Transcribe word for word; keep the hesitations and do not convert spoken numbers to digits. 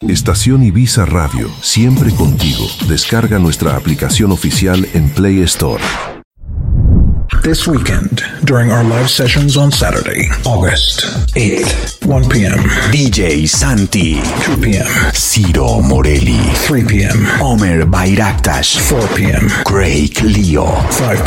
Estación Ibiza Radio, siempre contigo. Descarga nuestra aplicación oficial en Play Store. This weekend, during our live sessions on Saturday, August eighth, one p.m. D J Santi, two p.m. Ciro Morelli, three p.m. Omer Bayraktas, four p.m. Craig Leo, five